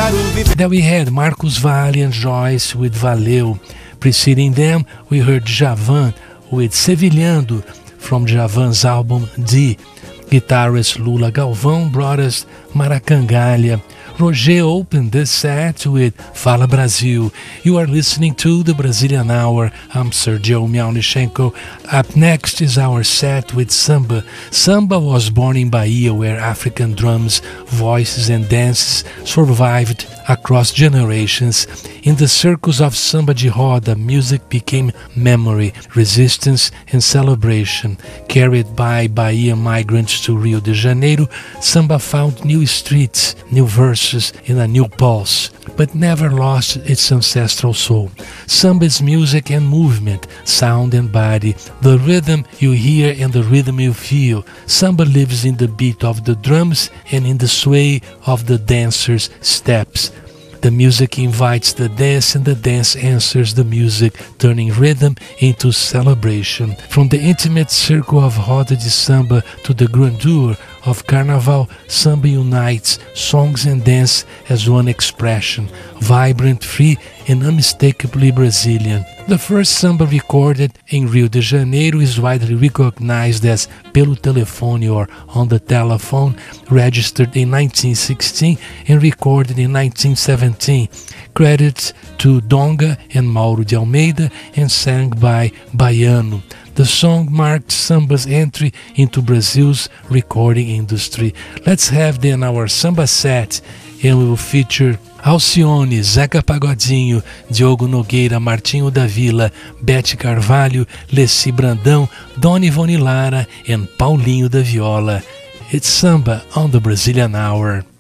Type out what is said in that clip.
quero viver. Then we had Marcos Valle and Joyce with Valeu. Preceding them, we heard Djavan with Sevilhando from Djavan's album D. Guitarist Lula Galvão brought us Maracangalha. Roger opened this set with Fala Brasil. You are listening to the Brazilian Hour. I'm Sergio Miaunichenko. Up next is our set with samba. Samba was born in Bahia, where African drums, voices and dances survived across generations. In the circles of samba de roda, music became memory, resistance and celebration. Carried by Bahia migrants to Rio de Janeiro, samba found new streets, new verses and a new pulse, but never lost its ancestral soul. Samba is music and movement, sound and body, the rhythm you hear and the rhythm you feel. Samba lives in the beat of the drums and in the sway of the dancer's steps. The music invites the dance and the dance answers the music, turning rhythm into celebration. From the intimate circle of roda de samba to the grandeur of carnaval, samba unites songs and dance as one expression, vibrant, free and unmistakably Brazilian. The first samba recorded in Rio de Janeiro is widely recognized as Pelo Telefone or On the Telephone, registered in 1916 and recorded in 1917. Credits to Donga and Mauro de Almeida and sang by Baiano. The song marked samba's entry into Brazil's recording industry. Let's have then our samba set, and we will feature Alcione, Zeca Pagodinho, Diogo Nogueira, Martinho da Vila, Bete Carvalho, Leci Brandão, Dona Ivone Lara and Paulinho da Viola. It's samba on the Brazilian Hour.